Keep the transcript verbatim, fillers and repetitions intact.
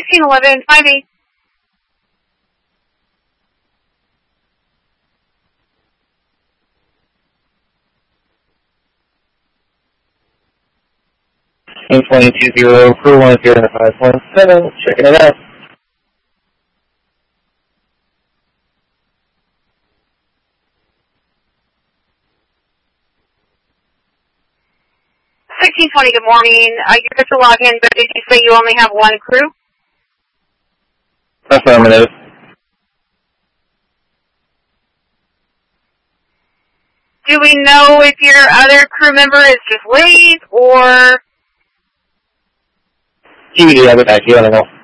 sixteen eleven, five eight. one twenty-two zero, crew one zero five one seven, checking it out. sixteen twenty, good morning. Uh, you're good to log in, but did you say you only have one crew? Affirmative. Do we know if your other crew member is just late, or... G D, I'll be back to you, I don't know.